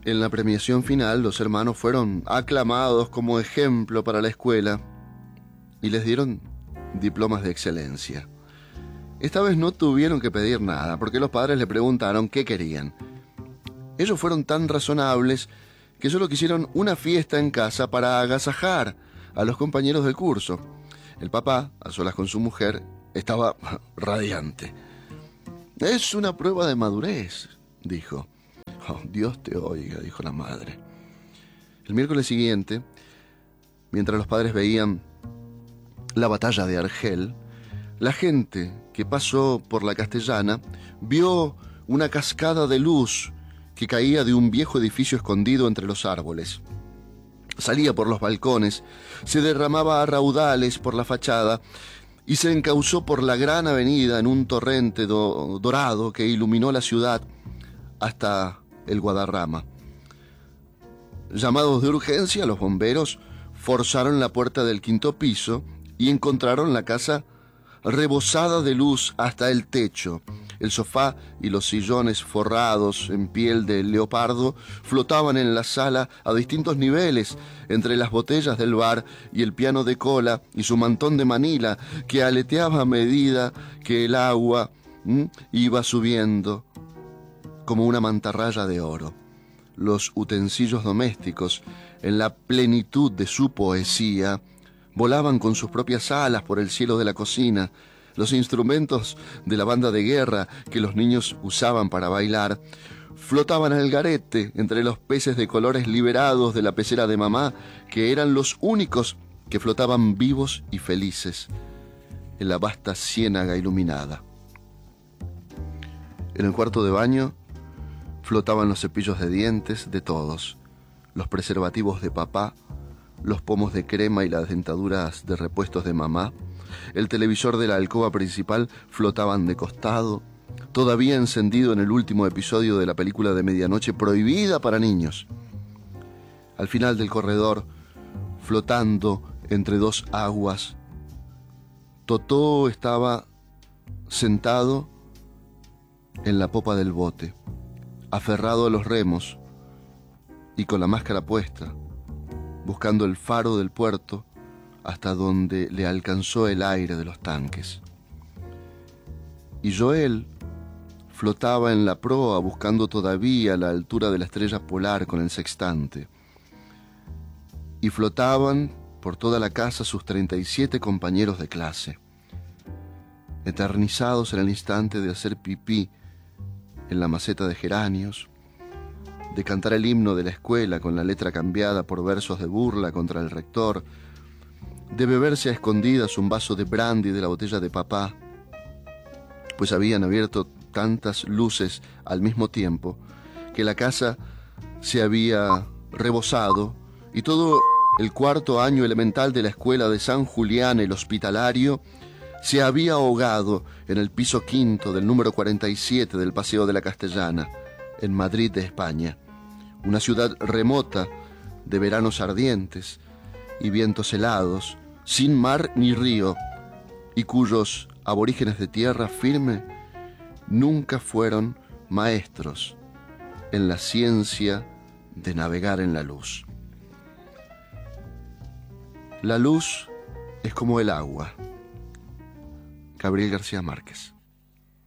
En la premiación final, los hermanos fueron aclamados como ejemplo para la escuela y les dieron diplomas de excelencia. Esta vez no tuvieron que pedir nada, porque los padres le preguntaron qué querían. Ellos fueron tan razonables que solo quisieron una fiesta en casa para agasajar a los compañeros del curso. El papá, a solas con su mujer, estaba radiante. «Es una prueba de madurez», dijo. «Oh, Dios te oiga», dijo la madre. El miércoles siguiente, mientras los padres veían la batalla de Argel, la gente que pasó por la Castellana vio una cascada de luz que caía de un viejo edificio escondido entre los árboles. Salía por los balcones, se derramaba a raudales por la fachada y se encauzó por la gran avenida en un torrente dorado que iluminó la ciudad hasta el Guadarrama. Llamados de urgencia, los bomberos forzaron la puerta del 5º piso y encontraron la casa rebosada de luz hasta el techo. El sofá y los sillones forrados en piel de leopardo flotaban en la sala a distintos niveles, entre las botellas del bar y el piano de cola y su mantón de Manila, que aleteaba a medida que el agua iba subiendo como una mantarraya de oro. Los utensilios domésticos, en la plenitud de su poesía, volaban con sus propias alas por el cielo de la cocina. Los instrumentos de la banda de guerra que los niños usaban para bailar flotaban al garete entre los peces de colores liberados de la pecera de mamá, que eran los únicos que flotaban vivos y felices en la vasta ciénaga iluminada. En el cuarto de baño flotaban los cepillos de dientes de todos, los preservativos de papá, los pomos de crema y las dentaduras de repuestos de mamá. El televisor de la alcoba principal flotaban de costado, todavía encendido en el último episodio de la película de medianoche prohibida para niños. Al final del corredor, flotando entre dos aguas, Totó estaba sentado en la popa del bote, aferrado a los remos y con la máscara puesta, buscando el faro del puerto hasta donde le alcanzó el aire de los tanques. Y Joel flotaba en la proa buscando todavía la altura de la estrella polar con el sextante. Y flotaban por toda la casa sus 37 compañeros de clase, eternizados en el instante de hacer pipí en la maceta de geranios, de cantar el himno de la escuela con la letra cambiada por versos de burla contra el rector, de beberse a escondidas un vaso de brandy de la botella de papá, pues habían abierto tantas luces al mismo tiempo que la casa se había rebosado y todo el 4º año elemental de la escuela de San Julián el Hospitalario se había ahogado en el piso 5º del número 47 del Paseo de la Castellana, en Madrid de España, una ciudad remota de veranos ardientes y vientos helados, sin mar ni río, y cuyos aborígenes de tierra firme nunca fueron maestros en la ciencia de navegar en la luz. La luz es como el agua. Gabriel García Márquez.